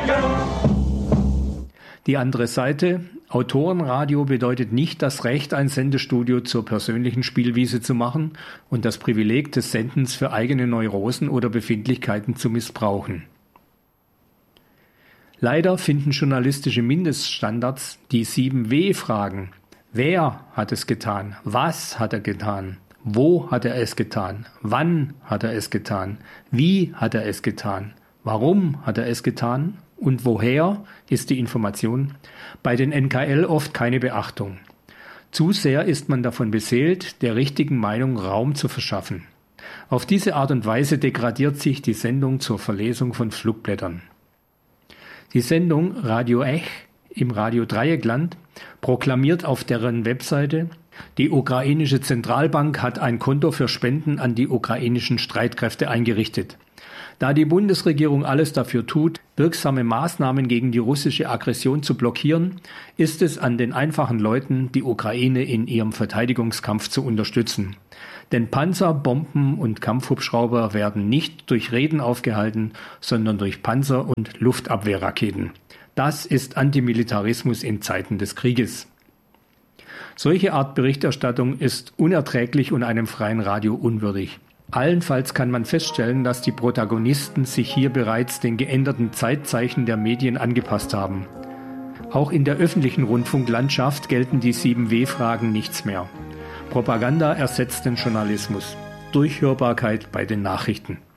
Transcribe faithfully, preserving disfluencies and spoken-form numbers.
Die andere Seite: Autorenradio bedeutet nicht das Recht, ein Sendestudio zur persönlichen Spielwiese zu machen und das Privileg des Sendens für eigene Neurosen oder Befindlichkeiten zu missbrauchen. Leider finden journalistische Mindeststandards die sieben W-Fragen: Wer hat es getan? Was hat er getan? Wo hat er es getan? Wann hat er es getan? Wie hat er es getan? Warum hat er es getan? Und woher ist die Information? Bei den N K L oft keine Beachtung. Zu sehr ist man davon beseelt, der richtigen Meinung Raum zu verschaffen. Auf diese Art und Weise degradiert sich die Sendung zur Verlesung von Flugblättern. Die Sendung Radio Ech im Radio Dreieckland proklamiert auf deren Webseite: Die ukrainische Zentralbank hat ein Konto für Spenden an die ukrainischen Streitkräfte eingerichtet. Da die Bundesregierung alles dafür tut, wirksame Maßnahmen gegen die russische Aggression zu blockieren, ist es an den einfachen Leuten, die Ukraine in ihrem Verteidigungskampf zu unterstützen. Denn Panzer, Bomben und Kampfhubschrauber werden nicht durch Reden aufgehalten, sondern durch Panzer- und Luftabwehrraketen. Das ist Antimilitarismus in Zeiten des Krieges. Solche Art Berichterstattung ist unerträglich und einem freien Radio unwürdig. Allenfalls kann man feststellen, dass die Protagonisten sich hier bereits den geänderten Zeitzeichen der Medien angepasst haben. Auch in der öffentlichen Rundfunklandschaft gelten die sieben W-Fragen nichts mehr. Propaganda ersetzt den Journalismus. Durchhörbarkeit bei den Nachrichten.